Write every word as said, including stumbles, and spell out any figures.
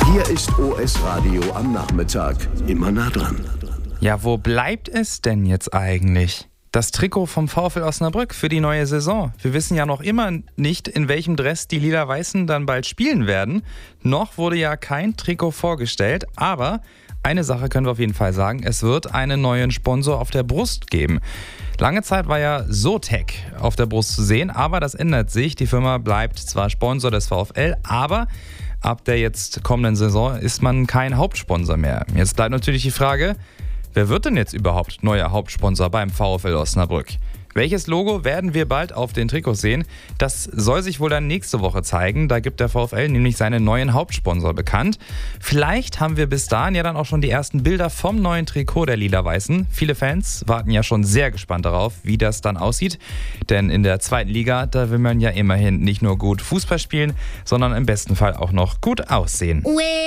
Hier ist O S Radio am Nachmittag. Immer nah dran. Ja, wo bleibt es denn jetzt eigentlich? Das Trikot vom VfL Osnabrück für die neue Saison. Wir wissen ja noch immer nicht, in welchem Dress die Lila-Weißen dann bald spielen werden. Noch wurde ja kein Trikot vorgestellt, aber eine Sache können wir auf jeden Fall sagen, es wird einen neuen Sponsor auf der Brust geben. Lange Zeit war ja Sotec auf der Brust zu sehen, aber das ändert sich. Die Firma bleibt zwar Sponsor des VfL, aber ab der jetzt kommenden Saison ist man kein Hauptsponsor mehr. Jetzt bleibt natürlich die Frage, wer wird denn jetzt überhaupt neuer Hauptsponsor beim VfL Osnabrück? Welches Logo werden wir bald auf den Trikots sehen? Das soll sich wohl dann nächste Woche zeigen. Da gibt der VfL nämlich seinen neuen Hauptsponsor bekannt. Vielleicht haben wir bis dahin ja dann auch schon die ersten Bilder vom neuen Trikot der Lila-Weißen. Viele Fans warten ja schon sehr gespannt darauf, wie das dann aussieht. Denn in der zweiten Liga, da will man ja immerhin nicht nur gut Fußball spielen, sondern im besten Fall auch noch gut aussehen.